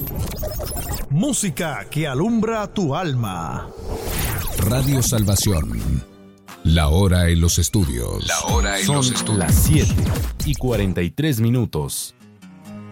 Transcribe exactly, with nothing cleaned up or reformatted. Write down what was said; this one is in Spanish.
Música que alumbra tu alma. Radio Salvación. La hora en los estudios. La hora en Son los estudios. las siete y cuarenta y tres minutos.